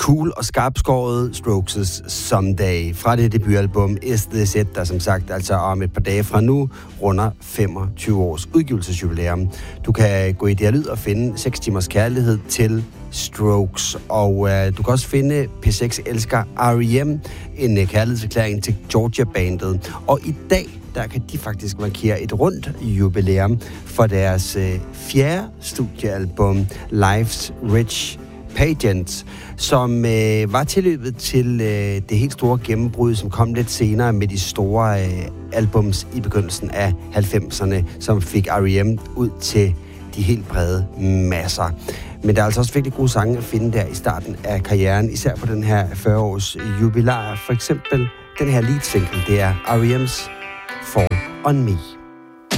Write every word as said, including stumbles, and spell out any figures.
cool og skarpskåret Strokes' Someday fra det debutalbum Is This It, der som sagt altså om et par dage fra nu runder femogtyve års udgivelsesjubilæum. Du kan gå i D R Lyd og finde seks timers kærlighed til Strokes, og øh, du kan også finde P seks elsker R E M, en øh, kærlighedserklæring til Georgia-bandet. Og i dag, der kan de faktisk markere et rundt jubilæum for deres øh, fjerde studiealbum, Life's Rich Pageant, som øh, var tilløbet til øh, det helt store gennembrud, som kom lidt senere med de store øh, albums i begyndelsen af halvfemserne, som fik R E M ud til de helt brede masser. Men der er altså også virkelig gode sange at finde der i starten af karrieren, især på den her fyrre års jubilæum. For eksempel den her lead single, det er R E M's Fall On Me.